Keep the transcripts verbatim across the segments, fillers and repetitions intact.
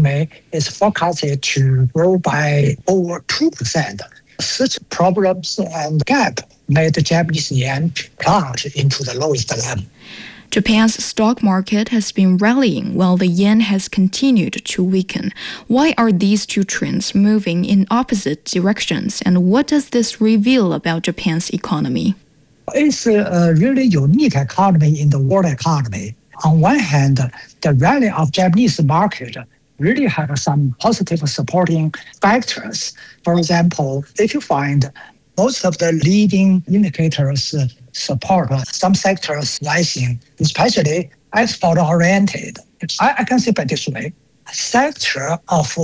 economy is forecasted to grow by over two percent. Such problems and gap made the Japanese yen plunge into the lowest level. Japan's stock market has been rallying while the yen has continued to weaken. Why are these two trends moving in opposite directions, and what does this reveal about Japan's economy? It's a really unique economy in the world economy. On one hand, the rally of Japanese market really have some positive supporting factors. For example, if you find most of the leading indicators support some sectors rising, especially export-oriented. I, I can say it this way: sector of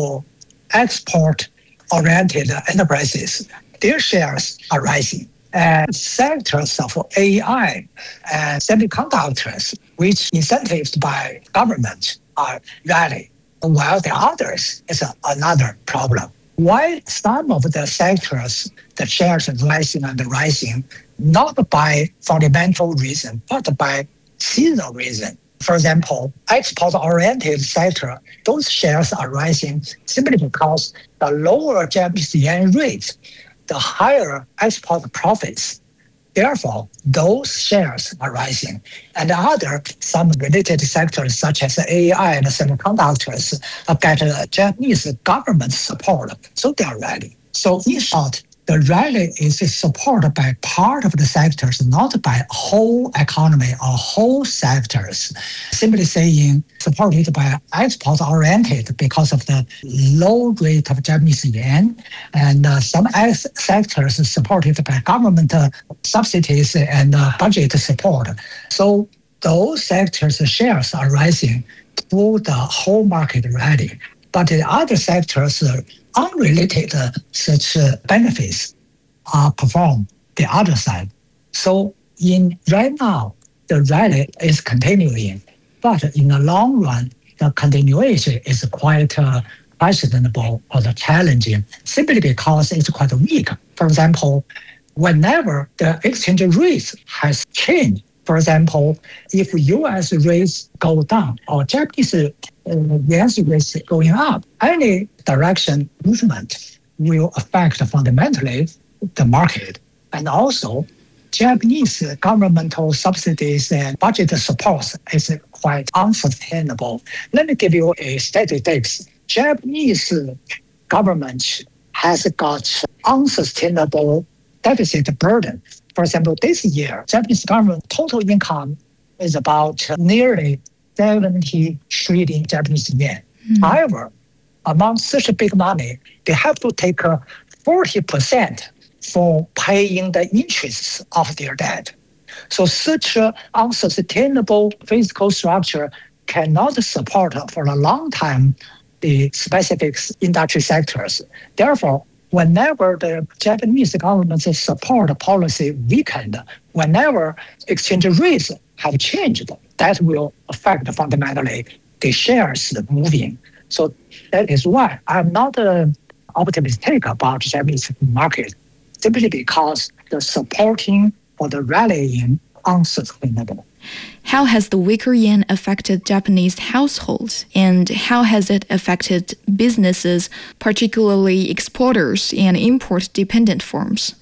export-oriented enterprises, their shares are rising. And sectors of A I and semiconductors, which incentivized by government, are rallying, while the others is a, another problem. Why some of the sectors, the shares are rising and rising, not by fundamental reason, but by seasonal reason. For example, export-oriented sector, those shares are rising simply because the lower Japanese yen rate, the higher export profits. Therefore, those shares are rising. And the other, some related sectors such as A I and semiconductors get Japanese government support, so they are rallying. So in short, the rally is supported by part of the sectors, not by whole economy or whole sectors. Simply saying, supported by export-oriented because of the low rate of Japanese yen, and uh, some sectors supported by government uh, subsidies and uh, budget support. So those sectors' shares are rising through the whole market rally. But the other sectors, uh, unrelated uh, such uh, benefits are performed the other side. So in right now, the rally is continuing, but in the long run, the continuation is quite uh, questionable or challenging, simply because it's quite weak. For example, whenever the exchange rate has changed, for example, if U S rates go down or Japanese uh, yen's rates going up, any direction movement will affect fundamentally the market. And also, Japanese governmental subsidies and budget support is quite unsustainable. Let me give you a statistics. Japanese government has got unsustainable deficit burden. For example, this year, Japanese government total income is about nearly seventy trillion Japanese yen. Mm. However, among such a big money, they have to take uh, forty percent for paying the interests of their debt. So such an unsustainable fiscal structure cannot support for a long time the specific industry sectors. Therefore, whenever the Japanese government's support policy weakened, whenever exchange rates have changed, that will affect fundamentally the shares moving. So that is why I'm not uh, optimistic about the Japanese market, simply because the supporting for the rallying unsustainable. How has the weaker yen affected Japanese households, and how has it affected businesses, particularly exporters and import-dependent firms?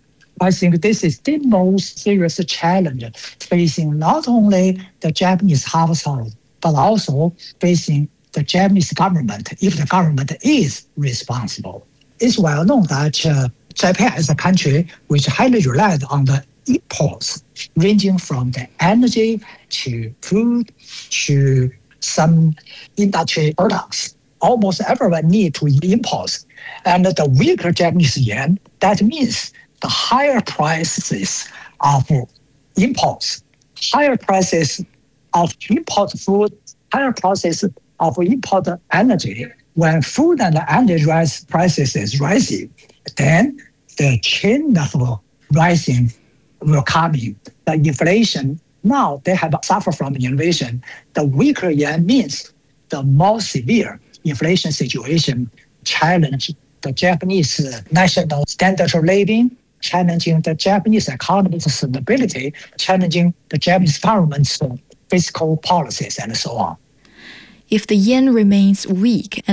I think this is the most serious challenge facing not only the Japanese household, but also facing the Japanese government, if the government is responsible. It's well known that uh, Japan is a country which highly relied on the imports, ranging from the energy to food to some industry products. Almost everyone needs to import. And the weaker Japanese yen, that means the higher prices of imports, higher prices of import food, higher prices of import energy. When food and energy rise, prices is rising, then the trend of rising will come in. The inflation, now they have suffered from inflation. The weaker yen means the more severe inflation situation challenge the Japanese national standard of living, challenging the Japanese economy's stability, challenging the Japanese government's fiscal policies, and so on. If the yen remains weak